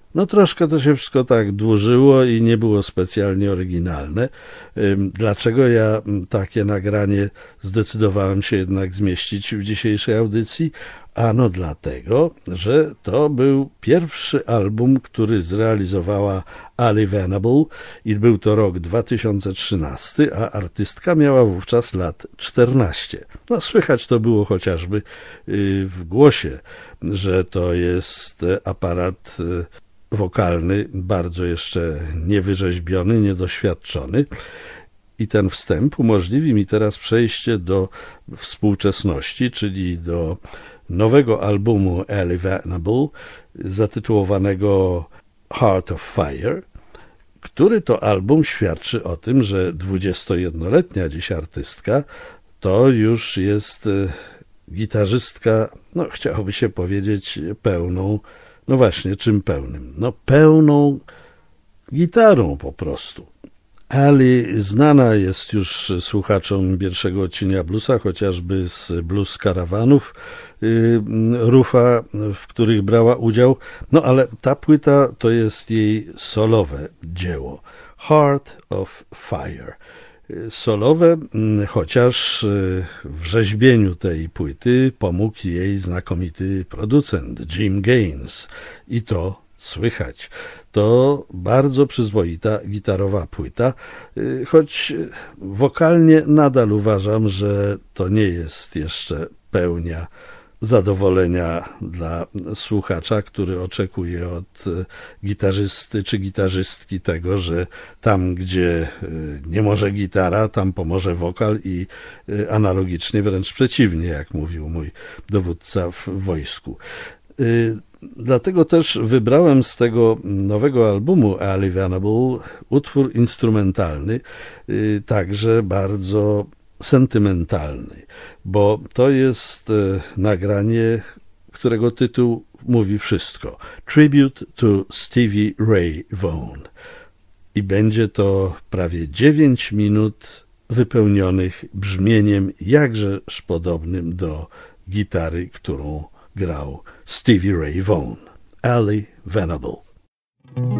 No troszkę to się wszystko tak dłużyło i nie było specjalnie oryginalne. Dlaczego ja takie nagranie zdecydowałem się jednak zmieścić w dzisiejszej audycji? Ano dlatego, że to był pierwszy album, który zrealizowała Ali Venable i był to rok 2013, a artystka miała wówczas lat 14. No słychać to było chociażby w głosie, że to jest aparat wokalny, bardzo jeszcze niewyrzeźbiony, niedoświadczony. I ten wstęp umożliwi mi teraz przejście do współczesności, czyli do nowego albumu Ali Venable, zatytułowanego Heart of Fire, który to album świadczy o tym, że 21-letnia dziś artystka to już jest gitarzystka, no chciałoby się powiedzieć pełną, no właśnie, czym pełnym? No pełną gitarą po prostu. Ali znana jest już słuchaczom pierwszego odcienia bluesa, chociażby z blues karawanów Rufa, w których brała udział. No ale ta płyta to jest jej solowe dzieło. Heart of Fire. Solowe, chociaż w rzeźbieniu tej płyty pomógł jej znakomity producent Jim Gaines. I to słychać. To bardzo przyzwoita gitarowa płyta, choć wokalnie nadal uważam, że to nie jest jeszcze pełnia zadowolenia dla słuchacza, który oczekuje od gitarzysty czy gitarzystki tego, że tam, gdzie nie może gitara, tam pomoże wokal i analogicznie wręcz przeciwnie, jak mówił mój dowódca w wojsku. Dlatego też wybrałem z tego nowego albumu Ali Venable utwór instrumentalny, także bardzo sentymentalny, bo to jest nagranie, którego tytuł mówi wszystko. Tribute to Stevie Ray Vaughan. I będzie to prawie 9 minut wypełnionych brzmieniem jakżeż podobnym do gitary, którą grał Stevie Ray Vaughan. Ali Venable.